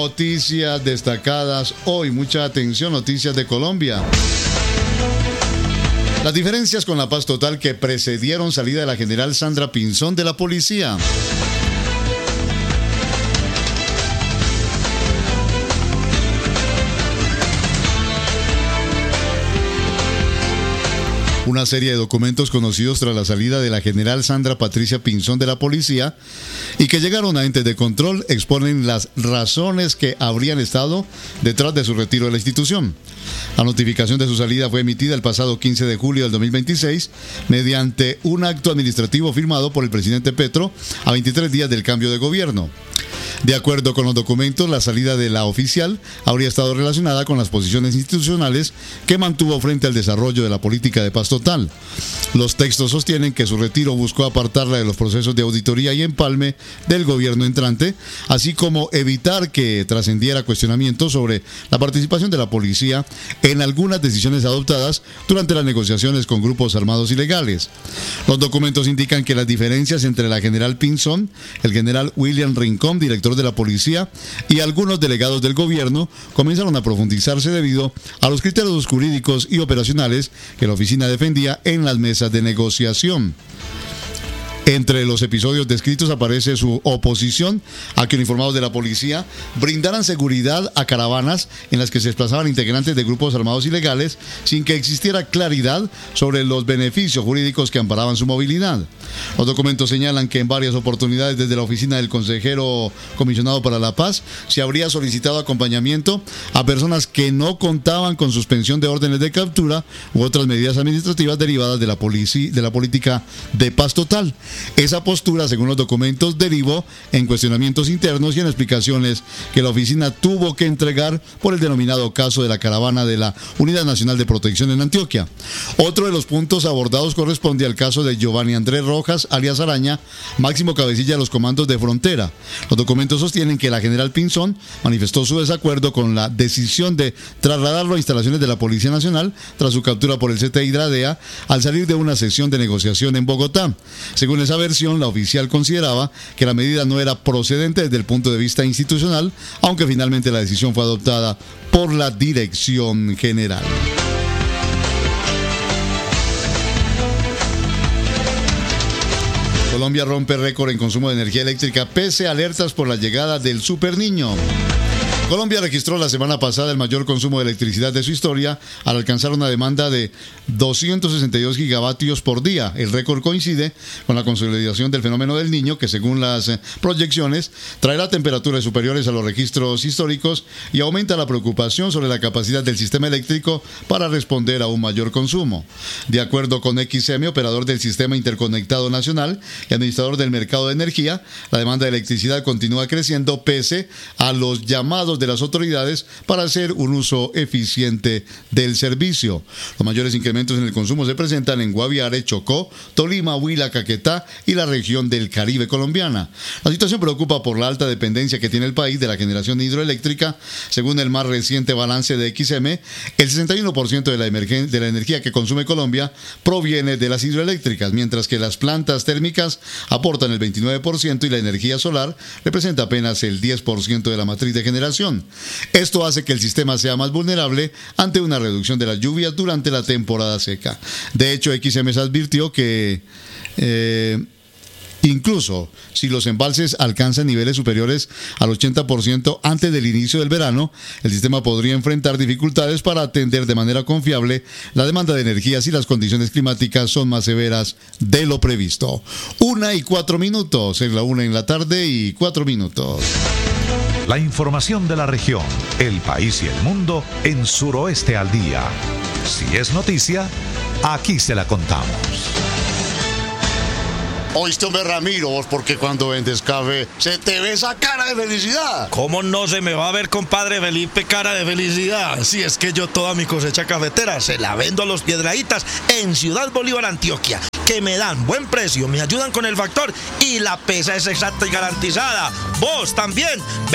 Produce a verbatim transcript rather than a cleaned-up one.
Noticias destacadas hoy, mucha atención, noticias de Colombia. Las diferencias con la paz total que precedieron salida de la general Sandra Pinzón de la policía. Una serie de documentos conocidos tras la salida de la general Sandra Patricia Pinzón de la policía y que llegaron a entes de control exponen las razones que habrían estado detrás de su retiro de la institución. La notificación de su salida fue emitida el pasado quince de julio del dos mil veintiséis mediante un acto administrativo firmado por el presidente Petro a veintitrés días del cambio de gobierno. De acuerdo con los documentos, la salida de la oficial habría estado relacionada con las posiciones institucionales que mantuvo frente al desarrollo de la política de paz total. Los textos sostienen que su retiro buscó apartarla de los procesos de auditoría y empalme del gobierno entrante, así como evitar que trascendiera cuestionamientos sobre la participación de la policía en algunas decisiones adoptadas durante las negociaciones con grupos armados ilegales. Los documentos indican que las diferencias entre la general Pinzón, el general William Rincón, director de la policía, y algunos delegados del gobierno comenzaron a profundizarse debido a los criterios jurídicos y operacionales que la oficina defendía en las mesas de negociación. Entre los episodios descritos aparece su oposición a que uniformados de la policía brindaran seguridad a caravanas en las que se desplazaban integrantes de grupos armados ilegales sin que existiera claridad sobre los beneficios jurídicos que amparaban su movilidad. Los documentos señalan que en varias oportunidades desde la oficina del consejero comisionado para la paz se habría solicitado acompañamiento a personas que no contaban con suspensión de órdenes de captura u otras medidas administrativas derivadas de la, polici- de la política de paz total. Esa postura, según los documentos, derivó en cuestionamientos internos y en explicaciones que la oficina tuvo que entregar por el denominado caso de la caravana de la Unidad Nacional de Protección en Antioquia. Otro de los puntos abordados corresponde al caso de Giovanni Andrés Rojas, alias Araña, máximo cabecilla de los comandos de frontera. Los documentos sostienen que la general Pinzón manifestó su desacuerdo con la decisión de trasladarlo a instalaciones de la Policía Nacional tras su captura por el C T I de la D E A al salir de una sesión de negociación en Bogotá. Según esa versión, la oficial consideraba que la medida no era procedente desde el punto de vista institucional, aunque finalmente la decisión fue adoptada por la Dirección General. Colombia rompe récord en consumo de energía eléctrica pese a alertas por la llegada del Super Niño. Colombia registró la semana pasada el mayor consumo de electricidad de su historia al alcanzar una demanda de doscientos sesenta y dos gigavatios por día. El récord coincide con la consolidación del fenómeno del Niño, que según las proyecciones traerá temperaturas superiores a los registros históricos y aumenta la preocupación sobre la capacidad del sistema eléctrico para responder a un mayor consumo. De acuerdo con X M, operador del Sistema Interconectado Nacional y administrador del mercado de energía, la demanda de electricidad continúa creciendo pese a los llamados de las autoridades para hacer un uso eficiente del servicio. Los mayores incrementos en el consumo se presentan en Guaviare, Chocó, Tolima, Huila, Caquetá y la región del Caribe colombiana. La situación preocupa por la alta dependencia que tiene el país de la generación hidroeléctrica. Según el más reciente balance de X M, el sesenta y uno por ciento de la, emergen- de la energía que consume Colombia proviene de las hidroeléctricas, mientras que las plantas térmicas aportan el veintinueve por ciento y la energía solar representa apenas el diez por ciento de la matriz de generación. Esto hace que el sistema sea más vulnerable ante una reducción de las lluvias durante la temporada seca. De hecho, X M advirtió que eh, incluso si los embalses alcanzan niveles superiores al ochenta por ciento antes del inicio del verano, el sistema podría enfrentar dificultades para atender de manera confiable la demanda de energía si las condiciones climáticas son más severas de lo previsto. Una y cuatro minutos, en la una en la tarde y cuatro minutos. La información de la región, el país y el mundo en Suroeste al Día. Si es noticia, aquí se la contamos. Oíste, hombre, Ramiro, vos porque cuando vendes café se te ve esa cara de felicidad. ¿Cómo no se me va a ver, compadre Felipe, cara de felicidad? Si es que yo toda mi cosecha cafetera se la vendo a los Piedraítas en Ciudad Bolívar, Antioquia, que me dan buen precio, me ayudan con el factor y la pesa es exacta y garantizada. Vos también